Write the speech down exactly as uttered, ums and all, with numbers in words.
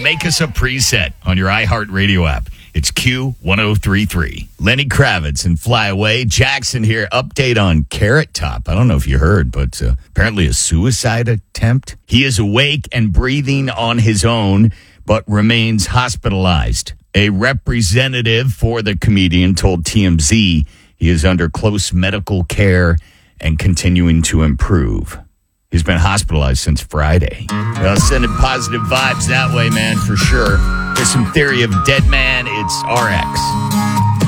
make us a preset on your iHeartRadio app. It's Q ten thirty-three. Lenny Kravitz and Fly Away. Jackson here. Update on Carrot Top. I don't know if you heard, but uh, apparently a suicide attempt. He is awake and breathing on his own, but remains hospitalized. A representative for the comedian told T M Z he is under close medical care and continuing to improve. He's been hospitalized since Friday. Well, sending positive vibes that way, man, for sure. There's some theory of dead man. It's R X.